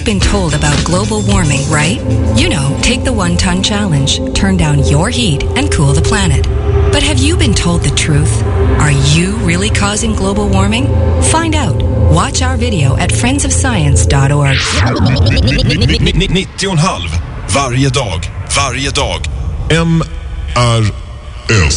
been told about global warming, right? You know, take the 1 ton challenge, turn down your heat, and cool the planet. But have you been told the truth? Are you really causing global warming? Find out. Watch our video at friendsofscience.org. 90,5 varje dag. MRS.